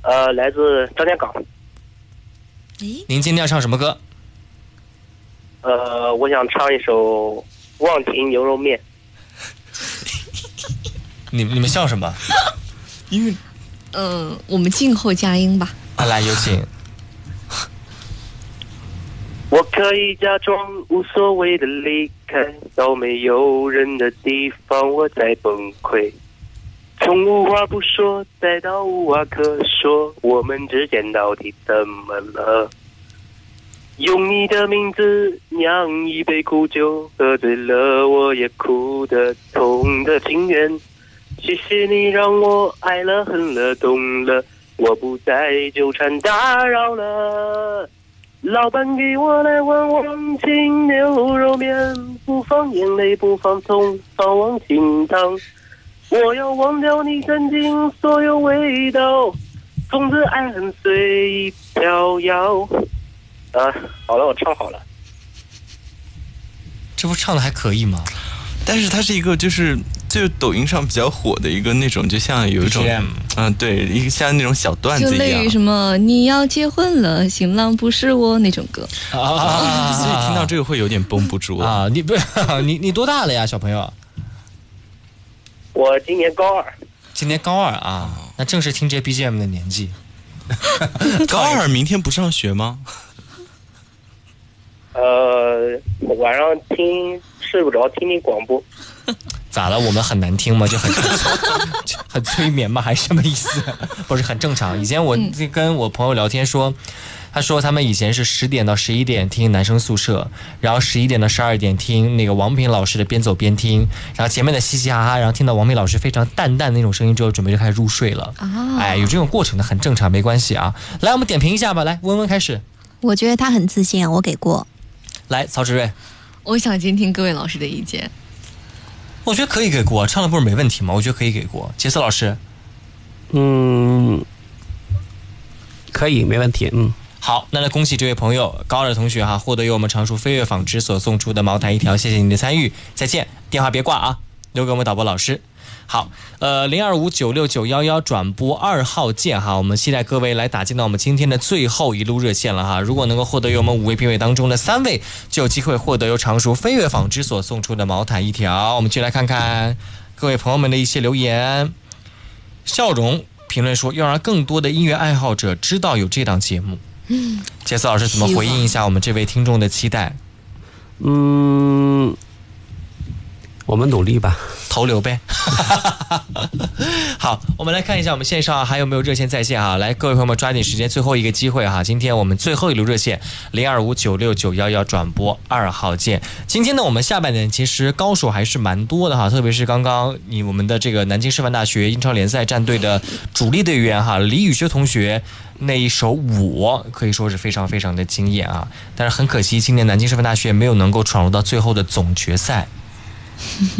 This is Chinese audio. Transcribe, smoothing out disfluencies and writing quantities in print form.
来自张家港。 您今天要唱什么歌？ 我想唱一首《望亭牛肉面》。 你们笑什么？ 因为我们静候佳音吧。 来，有请。 我可以假装无所谓的离开，到没有人的地方我再崩溃。从无话不说再到无话可说，我们之间到底怎么了？用你的名字酿一杯苦酒，喝醉了我也哭得痛的情缘。谢谢你让我爱了恨了懂了，我不再纠缠打扰了。老板给我来碗望亭牛肉面，不放眼泪不放葱，放忘情汤。我要忘掉你曾经所有味道，从此爱恨随意飘摇。好了，我唱好了。 这不唱的还可以吗？ 但是它是一个就是抖音上比较火的一个那种，就像有一种对，一个像那种小段子一样， 就类于什么你要结婚了，新郎不是我那种歌所以听到这个会有点绷不住啊。 你多大了呀，小朋友？ 我今年高2。 今年高2啊，那正是听这 BGM 的年纪。 高2明天不上学吗？ 晚上睡不着，听听广播。 咋了？我们很难听吗？就很催眠吗？还是什么意思？不是很正常。以前我跟我朋友聊天说，他说他们以前是10点到11点听男生宿舍，然后11点到12点听那个王品老师的边走边听，然后前面的嘻嘻哈哈，然后听到王品老师非常淡淡的那种声音之后，准备就开始入睡了。哎，有这种过程的很正常，没关系啊。来，我们点评一下吧。来，温温开始。 我觉得他很自信，我给过。 来，曹志瑞。 我想听听各位老师的意见。 我觉得可以给过，唱的不是没问题吗？我觉得可以给过。杰斯老师， 可以，没问题。 好，那来恭喜这位朋友高2的同学哈，获得由我们常熟飞跃纺织所送出的茅台1条，谢谢你的参与，再见。电话别挂啊，留给我们导播老师。好，02596911转播2号键哈，我们期待各位来打进到我们今天的最后一路热线了哈。如果能够获得由我们5位评委当中的3位，就有机会获得由常熟飞跃纺织所送出的茅台1条。我们就来看看各位朋友们的一些留言。笑容评论说，要让更多的音乐爱好者知道有这档节目。杰斯老师怎么回应一下我们这位听众的期待？ 我们努力吧， 投流呗。好，我们来看一下我们线上还有没有热线在线啊？来，各位朋友们抓紧时间，最后一个机会哈！今天我们最后一路热线02596911转播2号键。今天呢，我们下半年其实高手还是蛮多的哈，特别是刚刚我们的这个南京师范大学英超联赛战队的主力队员哈，李宇轩同学那一首我可以说是非常非常的惊艳啊！但是很可惜，今年南京师范大学没有能够闯入到最后的总决赛。